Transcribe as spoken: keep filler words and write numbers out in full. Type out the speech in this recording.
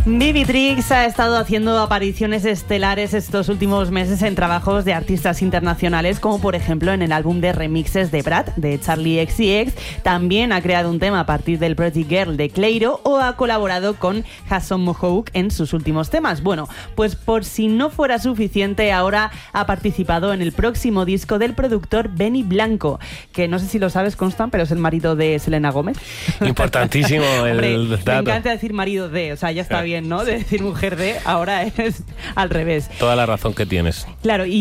Vivi Trix ha estado haciendo apariciones estelares estos últimos meses en trabajos de artistas internacionales, como por ejemplo en el álbum de remixes de Brad, de Charlie X C X. También ha creado un tema a partir del Pretty Girl de Cleiro o ha colaborado con Jason Mohawk en sus últimos temas. Bueno, pues por si no fuera suficiente, ahora ha participado en el próximo disco del productor Benny Blanco, que no sé si lo sabes, Constant, pero es el marido de Selena Gómez. Importantísimo el Hombre, dato. me encanta decir marido de, o sea, ya está bien, ¿no? De decir mujer de, ahora es al revés. Toda la razón que tienes. Claro, y